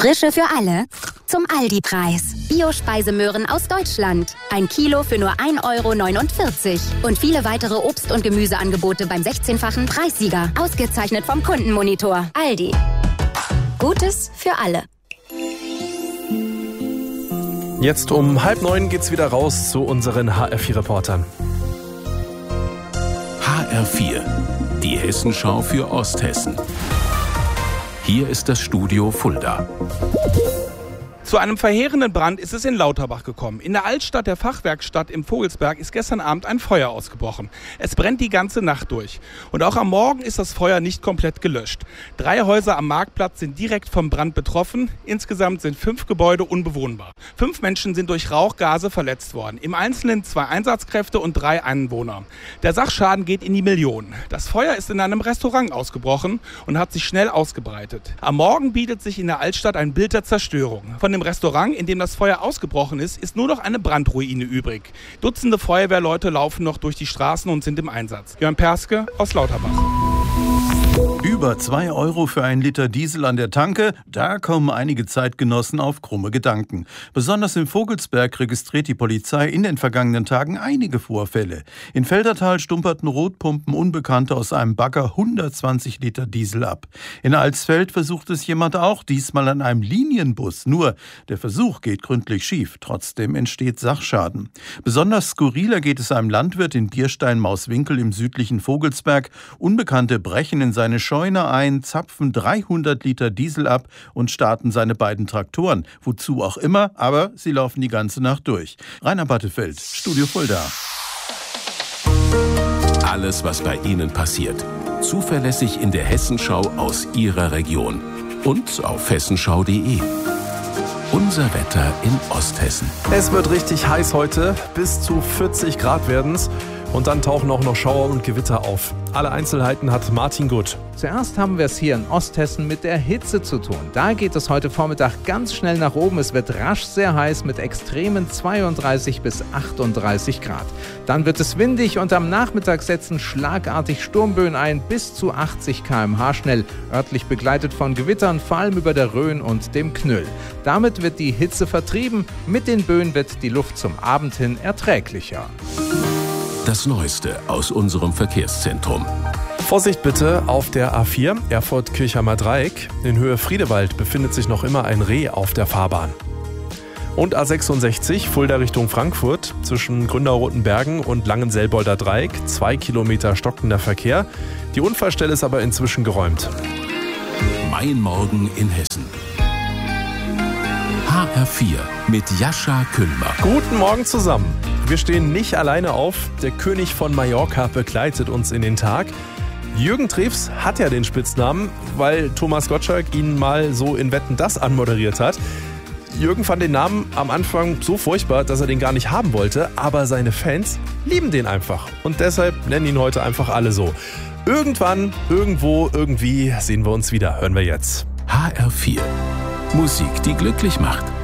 Frische für alle zum Aldi-Preis. Bio-Speisemöhren aus Deutschland. 1 Kilo für nur 1,49 € Und viele weitere Obst- und Gemüseangebote beim 16-fachen Preissieger. Ausgezeichnet vom Kundenmonitor. Aldi. Gutes für alle. Jetzt um 8:30 geht's wieder raus zu unseren HR4-Reportern. HR4, die Hessenschau für Osthessen. Hier ist das Studio Fulda. Zu einem verheerenden Brand ist es in Lauterbach gekommen. In der Altstadt der Fachwerkstatt im Vogelsberg ist gestern Abend ein Feuer ausgebrochen. Es brennt die ganze Nacht durch. Und auch am Morgen ist das Feuer nicht komplett gelöscht. 3 Häuser am Marktplatz sind direkt vom Brand betroffen. Insgesamt sind 5 Gebäude unbewohnbar. 5 Menschen sind durch Rauchgase verletzt worden. Im Einzelnen 2 Einsatzkräfte und 3 Anwohner. Der Sachschaden geht in die Millionen. Das Feuer ist in einem Restaurant ausgebrochen und hat sich schnell ausgebreitet. Am Morgen bietet sich in der Altstadt ein Bild der Zerstörung. Von dem Restaurant, in dem das Feuer ausgebrochen ist nur noch eine Brandruine übrig. Dutzende Feuerwehrleute laufen noch durch die Straßen und sind im Einsatz. Jörn Perske aus Lauterbach. Über 2 € für einen Liter Diesel an der Tanke, da kommen einige Zeitgenossen auf krumme Gedanken. Besonders im Vogelsberg registriert die Polizei in den vergangenen Tagen einige Vorfälle. In Feldertal stumperten Rotpumpen Unbekannte aus einem Bagger 120 Liter Diesel ab. In Alsfeld versucht es jemand auch, diesmal an einem Linienbus. Nur, der Versuch geht gründlich schief. Trotzdem entsteht Sachschaden. Besonders skurriler geht es einem Landwirt in Bierstein-Mauswinkel im südlichen Vogelsberg. Unbekannte brechen in seine Scheune ein, zapfen 300 Liter Diesel ab und starten seine beiden Traktoren. Wozu auch immer, aber sie laufen die ganze Nacht durch. Rainer Battefeld, Studio Fulda. Alles, was bei Ihnen passiert. Zuverlässig in der Hessenschau aus Ihrer Region. Und auf hessenschau.de. Unser Wetter in Osthessen. Es wird richtig heiß heute. Bis zu 40 Grad werden's. Und dann tauchen auch noch Schauer und Gewitter auf. Alle Einzelheiten hat Martin Gutt. Zuerst haben wir es hier in Osthessen mit der Hitze zu tun. Da geht es heute Vormittag ganz schnell nach oben. Es wird rasch sehr heiß mit extremen 32 bis 38 Grad. Dann wird es windig und am Nachmittag setzen schlagartig Sturmböen ein, bis zu 80 km/h schnell, örtlich begleitet von Gewittern, vor allem über der Rhön und dem Knüll. Damit wird die Hitze vertrieben. Mit den Böen wird die Luft zum Abend hin erträglicher. Das Neueste aus unserem Verkehrszentrum. Vorsicht bitte auf der A4 Erfurt-Kirchheimer Dreieck. In Höhe Friedewald befindet sich noch immer ein Reh auf der Fahrbahn. Und A66 Fulda Richtung Frankfurt zwischen Grünau-Rotenbergen und Langenselbolder Dreieck. 2 Kilometer stockender Verkehr. Die Unfallstelle ist aber inzwischen geräumt. Mein Morgen in Hessen. HR4 mit Jascha Küllmer. Guten Morgen zusammen. Wir stehen nicht alleine auf. Der König von Mallorca begleitet uns in den Tag. Jürgen Treves hat ja den Spitznamen, weil Thomas Gottschalk ihn mal so in Wetten, dass anmoderiert hat. Jürgen fand den Namen am Anfang so furchtbar, dass er den gar nicht haben wollte. Aber seine Fans lieben den einfach. Und deshalb nennen ihn heute einfach alle so. Irgendwann, irgendwo, irgendwie sehen wir uns wieder. Hören wir jetzt. HR4. Musik, die glücklich macht.